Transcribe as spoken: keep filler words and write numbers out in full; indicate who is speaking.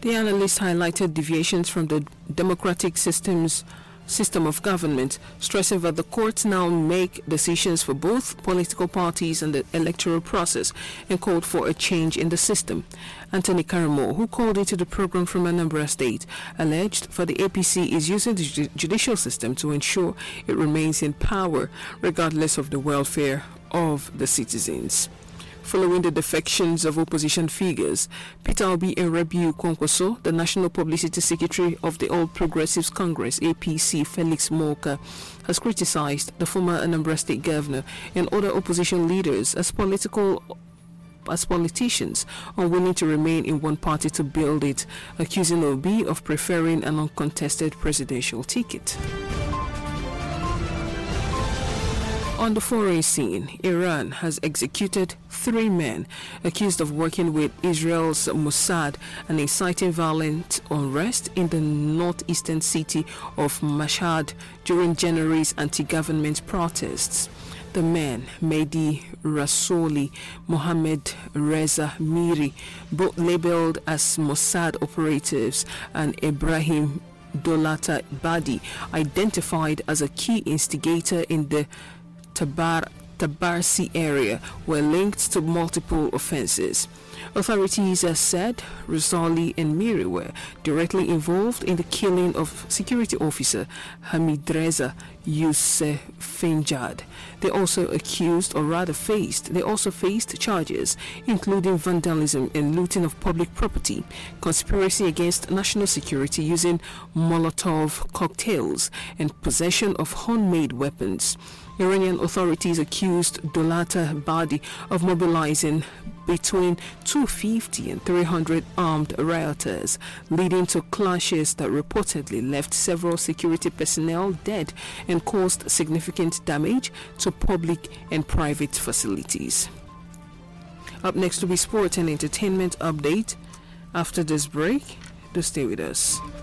Speaker 1: The analyst highlighted deviations from the democratic systems system of government, stressing that the courts now make decisions for both political parties and the electoral process, and called for a change in the system. Anthony Karamo, who called into the program from Anambra State, alleged that the A P C is using the ju- judicial system to ensure it remains in power, regardless of the welfare of the citizens. Following the defections of opposition figures, Peter Obi and Rabiu Kwankwaso, the National Publicity Secretary of the All Progressives Congress, A P C, Felix Moka, has criticized the former Anambra State Governor and other opposition leaders as political as politicians unwilling to remain in one party to build it, accusing Obi of preferring an uncontested presidential ticket. On the foreign scene, Iran has executed three men accused of working with Israel's Mossad and inciting violent unrest in the northeastern city of Mashhad during January's anti-government protests. The men, Mehdi Rasoli, Mohammed Reza Miri, both labeled as Mossad operatives, and Ibrahim Dolata Badi, identified as a key instigator in the Tabar, Tabarsi area, were linked to multiple offenses. Authorities have said Rasoli and Miri were directly involved in the killing of security officer Hamidreza Yousefenjad. They also accused, or rather faced, they also faced charges including vandalism and looting of public property, conspiracy against national security using Molotov cocktails, and possession of homemade weapons. Iranian authorities accused Dolata Badi of mobilizing between two hundred fifty and three hundred armed rioters, leading to clashes that reportedly left several security personnel dead and caused significant damage to public and private facilities. Up next will be sport and entertainment update. After this break, do stay with us.